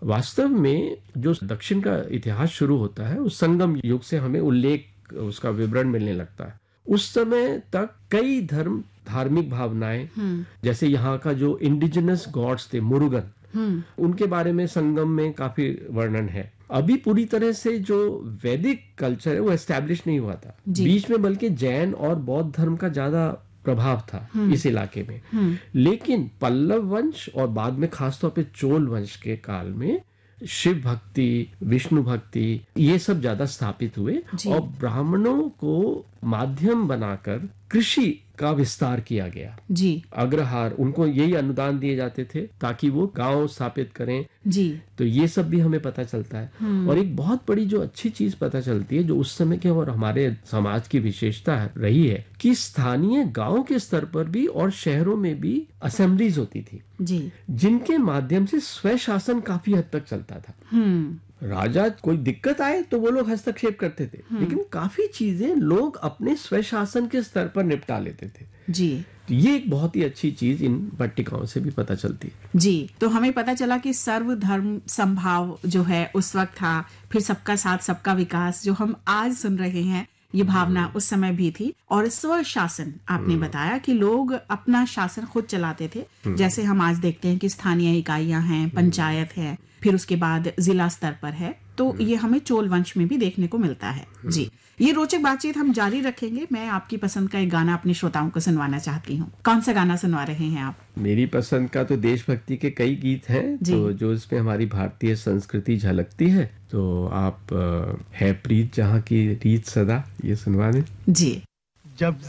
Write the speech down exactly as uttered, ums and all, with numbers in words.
वास्तव में जो दक्षिण का इतिहास शुरू होता है उस संगम युग से हमें उल्लेख उसका विवरण मिलने लगता है। उस समय तक कई धर्म धार्मिक भावनाएं, जैसे यहाँ का जो इंडिजिनस गॉड्स थे मुरुगन, उनके बारे में संगम में काफी वर्णन है। अभी पूरी तरह से जो वैदिक कल्चर है वो एस्टैब्लिश नहीं हुआ था बीच में, बल्कि जैन और बौद्ध धर्म का ज्यादा प्रभाव था इस इलाके में। लेकिन पल्लव वंश और बाद में खासतौर पे चोल वंश के काल में शिव भक्ति, विष्णु भक्ति, ये सब ज्यादा स्थापित हुए और ब्राह्मणों को माध्यम बनाकर कृषि का विस्तार किया गया। जी। अग्रहार, उनको यही अनुदान दिए जाते थे ताकि वो गांव स्थापित करें। जी। तो ये सब भी हमें पता चलता है। और एक बहुत बड़ी जो अच्छी चीज पता चलती है, जो उस समय के और हमारे समाज की विशेषता रही है, कि स्थानीय गांव के स्तर पर भी और शहरों में भी असेंबलीज होती थी। जी। जिनके माध्यम से स्वशासन काफी हद तक चलता था। राजा कोई दिक्कत आए तो वो लोग हस्तक्षेप करते थे, लेकिन काफी चीजें लोग अपने स्वशासन के स्तर पर निपटा लेते थे। जी। तो ये एक बहुत ही अच्छी चीज इन पट्टिकाओं से भी पता चलती है। जी। तो हमें पता चला कि सर्वधर्म संभाव जो है उस वक्त था, फिर सबका साथ सबका विकास जो हम आज सुन रहे हैं, ये भावना उस समय भी थी। और स्वशासन आपने बताया कि लोग अपना शासन खुद चलाते थे, जैसे हम आज देखते हैं कि स्थानीय इकाइयां हैं, पंचायत है, फिर उसके बाद जिला स्तर पर है। तो ये हमें चोल वंश में भी देखने को मिलता है। जी। ये रोचक बातचीत हम जारी रखेंगे। मैं आपकी पसंद का एक गाना अपने श्रोताओं को सुनवाना चाहती हूँ। कौन सा गाना सुनवा रहे हैं आप? मेरी पसंद का तो देशभक्ति के कई गीत हैं, तो जो इसमें हमारी भारतीय संस्कृति झलकती है। तो आप है प्रीत जहाँ की रीत सदा, ये सुनवा दें। जी। जब